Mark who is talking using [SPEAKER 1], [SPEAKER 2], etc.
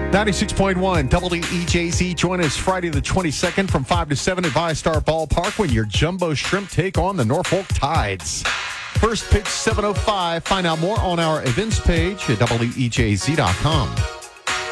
[SPEAKER 1] 96.1 WEJZ. Join us Friday the 22nd from 5 to 7 at ViStar Ballpark when your Jumbo Shrimp take on the Norfolk Tides. First pitch 7:05. Find out more on our events page at WEJZ.com.